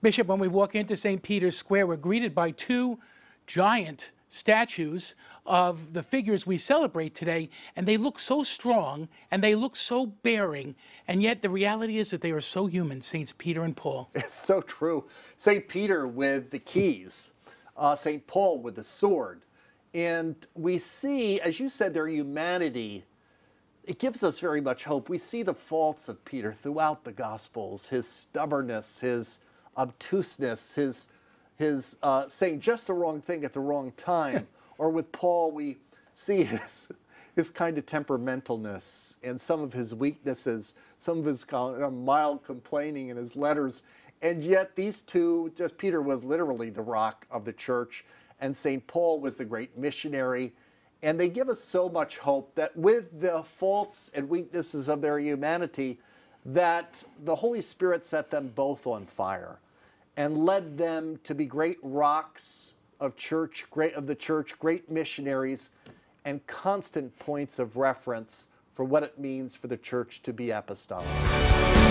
Bishop, when we walk into St. Peter's Square, we're greeted by two giant statues of the figures we celebrate today, and they look so strong and they look so bearing, and yet the reality is that they are so human, Saints Peter and Paul. It's so true. St. Peter with the keys, St. Paul with the sword. And we see, as you said, their humanity. It gives us very much hope. We see the faults of Peter throughout the Gospels, his stubbornness, his obtuseness, his saying just the wrong thing at the wrong time. Or with Paul, we see his kind of temperamentalness and some of his weaknesses, some of his mild complaining in his letters. And yet these two, just Peter was literally the rock of the church, and St. Paul was the great missionary. And they give us so much hope that with the faults and weaknesses of their humanity, that the Holy Spirit set them both on fire and led them to be great rocks of the church, great missionaries, and constant points of reference for what it means for the church to be apostolic.